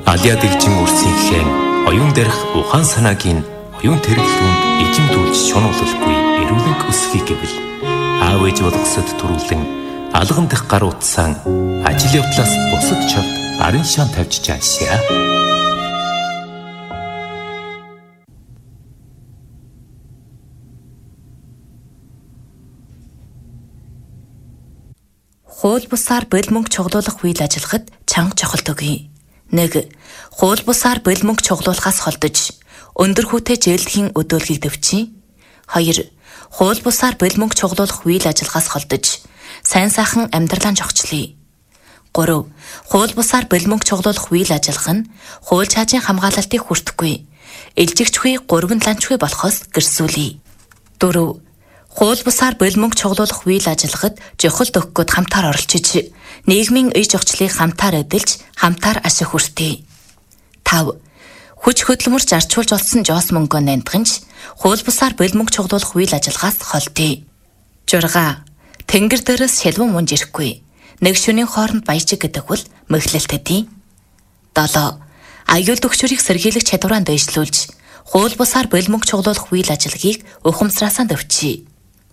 Алиа дэгжин үрсийнхээ оюун дээрх ухаан санаагийн оюун тэргэллүүнд ижимдүүлж шунуулалгүй эрүүлэнг өсгий гэвэл аав ээж болгосод төрүүлэн алган дэх гар утсаан ажил явдлаас бусад чавд арын шаан тавьж жаашаа. Хууль бусаар бэл мөнгө чуглуулах үйл ажиллагад чанга чухал өгье. 1. Хууль бусаар бэл мөнгө чуглуулахаас холдож өндөр хүүтэй жээлдэхийн өдөөлгийг дэвчий. 2. Хууль бусаар бэл мөнгө чуглуулах үйл ажиллагаас холдож сайн сайхан амьдралаа жогчлие. 3. Хууль бусаар бэл мөнгө чуглуулах үйл ажиллагаа нь хууль чаажийн хамгаалалтыг хүртэхгүй, илжигчгүй 3 ланчгүй болохоос гэрсүүлье. 4. Хууль бусаар бэл мөнгө чуглуулах үйл ажиллагад жохолт өгөхөд хамтаар оролцож, нийгмийн ие жогчлыг хамтаар эдэлж, хамтаар ашиг хүртээ. 5. Хүч хөдөлмөрч арчуулж олсон жоос мөнгөө нандгинж, хууль бусаар бэл мөнгө чуглуулах үйл ажиллагаас холдъё. 6. Тэнгэр дээрээс шилвэн мунж ирэхгүй. Нэг шөнийн хооронд баяжиг гэдэг бол мэхлэлт эдий. 7. Аюул төгшөрийг сэргийлэх чадвараа дэвшлүүлж, хууль бусаар бэл мөнгө чуглуулах үйл ажиллагийг ухамсараасаа дэвчий.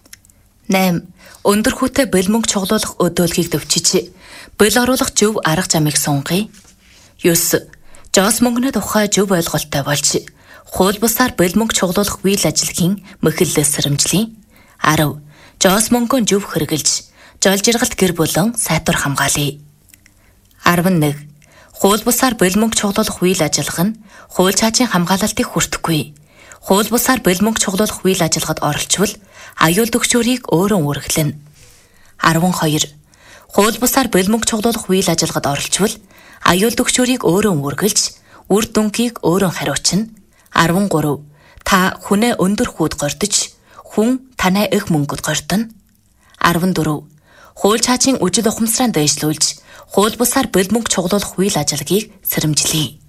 8. Өндөр хүүтэй бэл мөнгө чуглуулах өдөөлгийг дэвчиж, бэл оруулах зөв арга замыг сунгая. 9. Жоос мөнгөний тухай зөв ойлголттой болж, хууль бусаар бэл мөнгө чуглуулах үйл ажиллагийн мэхэллээс сэрэмжлэе. 10. Жоос мөнгөө зөв хэрэгжилж, жол жиргалт гэр бүлэн сайтар хамгаалъя. 11. Хууль бусаар бэл мөнгө чуглуулах үйл ажиллагаа нь хууль чаажийн хамгаалалтыг хүртэхгүй, хууль бусаар бэл мөнгө чуглуулах үйл ажиллагад оролцвол аюул төгшөөрийг өөрөө үүргэлнэ. 12. Хууль бусаар бэл мөнгө чуглуулах үйл ажиллагад оролцвол аюул төгшөөрийг өөрөө үүргэлж, үр дүнгийг өөрөө хариуцна. 13. Та хүнээ өндөр хүүд гордож, хүн танай их мөнгөд гордоно. 14. Хууль чаажийн үжил ухамсараа дэвшлүүлж, хууль бусаар бэл мөнгө чуглуулах үйл ажиллагийг сэрэмжлэе.